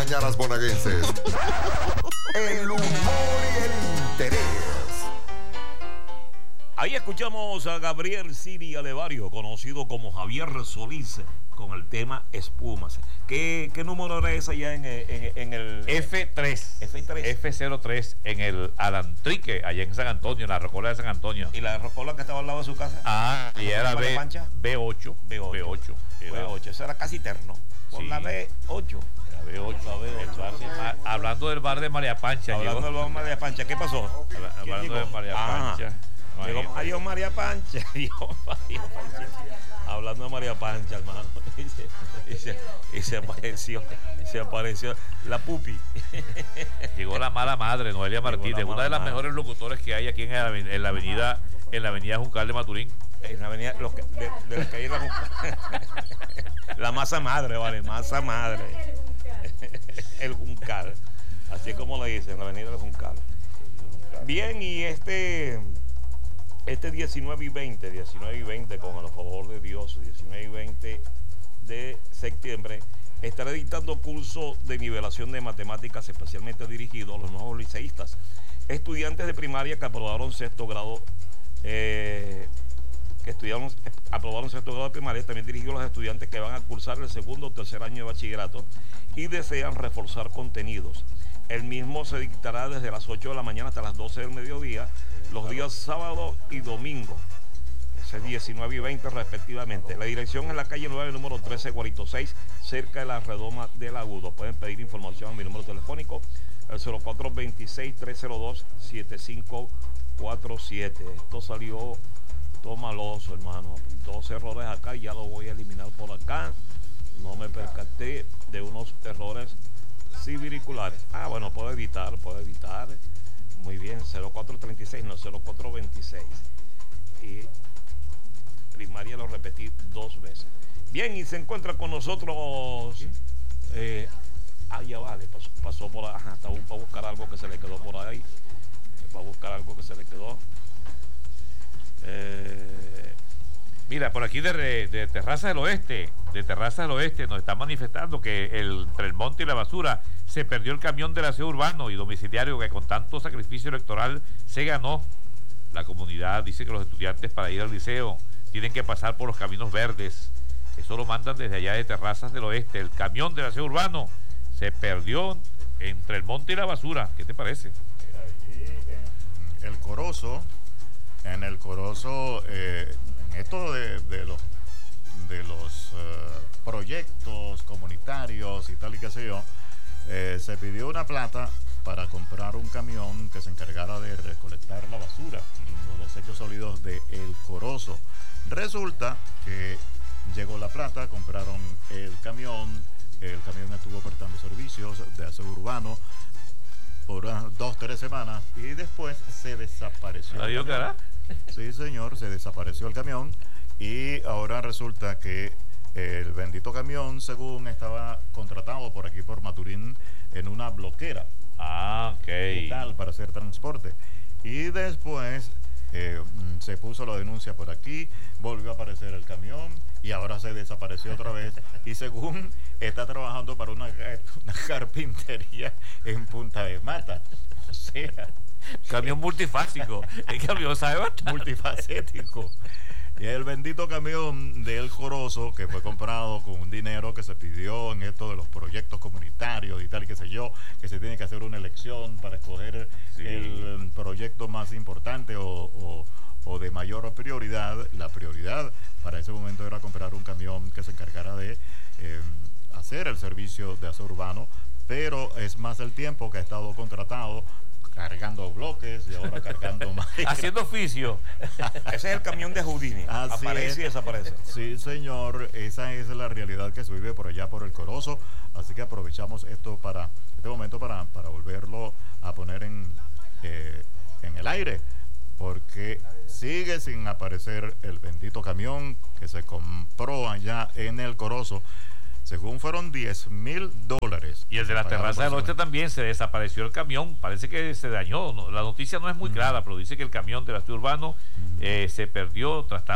mañanas bonaguenses. El humor y el interés. Ahí escuchamos a Gabriel Siri Alevario, conocido como Javier Solís, con el tema Espumas. ¿Qué número era ese allá en el F3? F03 en el Alantrique, allá en San Antonio, en la Rocola de San Antonio. ¿Y la rocola que estaba al lado de su casa? Ah, y era Pancha? B8. B8, eso era casi terno. Por Sí. la B8. La B8. Hablando del bar de María Pancha. Hablando del bar de María Pancha, ¿qué pasó? Hablando de María Pancha. Llegó Mario María Pancha. Hablando de María Pancha, hermano. Y se apareció la pupi. Llegó la mala madre, Noelia Martínez, una de las mejores locutores que hay aquí en la avenida Juncal de Maturín. En la avenida de la calle La Juncal. La masa madre, vale, masa madre. El Juncal. Así es como le dicen, la avenida del Juncal. Bien, y este 19 y 20, con el favor de Dios, 19 y 20 de septiembre, estaré dictando curso de nivelación de matemáticas especialmente dirigido a los nuevos liceístas, estudiantes de primaria que aprobaron sexto grado, aprobaron sexto grado de primaria, también dirigido a los estudiantes que van a cursar el segundo o tercer año de bachillerato y desean reforzar contenidos. El mismo se dictará desde las 8 de la mañana hasta las 12 del mediodía, los días sábado y domingo, ese 19 y 20 respectivamente. La dirección es la calle 9, número 13, Guarito 6, cerca de la redoma del Agudo. Pueden pedir información a mi número telefónico, el 0426-302-7547. Esto salió todo maloso, hermano. 2 errores acá y ya lo voy a eliminar por acá. No me percaté de unos errores civiriculares. Bueno, puedo evitar. Muy bien, 0436, no, 0426. Y primaria lo repetí 2 veces. Bien, y se encuentra con nosotros. Ya vale, pasó por ahí. Está para buscar algo que se le quedó por ahí. Mira, por aquí de Terraza del Oeste, nos está manifestando que entre el monte y la basura se perdió el camión del aseo urbano y domiciliario que con tanto sacrificio electoral se ganó. La comunidad dice que los estudiantes para ir al liceo tienen que pasar por los caminos verdes. Eso lo mandan desde allá de Terrazas del Oeste. El camión del aseo urbano se perdió entre el monte y la basura. ¿Qué te parece? Mira, allí en el Corozo, en esto de los proyectos comunitarios y tal y qué sé yo, se pidió una plata para comprar un camión que se encargara de recolectar la basura, los desechos sólidos de El Corozo. Resulta que llegó la plata, compraron el camión estuvo prestando servicios de aseo urbano por 2-3 semanas y después se desapareció. ¿Adiós, cara? Sí, señor, se desapareció el camión y ahora resulta que el bendito camión, según estaba contratado por aquí por Maturín en una bloquera. Ok. Tal para hacer transporte. Y después se puso la denuncia por aquí, volvió a aparecer el camión y ahora se desapareció otra vez. Y según está trabajando para una carpintería en Punta de Mata. O sea, camión multifásico. El camión sabe bastante. Multifacético. Y el bendito camión del Corozo, que fue comprado con un dinero que se pidió en esto de los proyectos comunitarios y tal, qué sé yo, que se tiene que hacer una elección para escoger el proyecto más importante o de mayor prioridad. La prioridad para ese momento era comprar un camión que se encargara de hacer el servicio de aseo urbano, pero es más el tiempo que ha estado contratado cargando bloques y ahora cargando más. Haciendo oficio. Ese es el camión de Houdini. Así aparece es. Y desaparece. Sí, señor, esa es la realidad que se vive por allá por el Corozo, así que aprovechamos este momento para volverlo a poner en el aire, porque sigue sin aparecer el bendito camión que se compró allá en el Corozo. Según fueron $10,000. Y el de la Terraza del Oeste también se desapareció el camión. Parece que se dañó. La noticia no es muy clara, pero dice que el camión del aseo urbano se perdió tras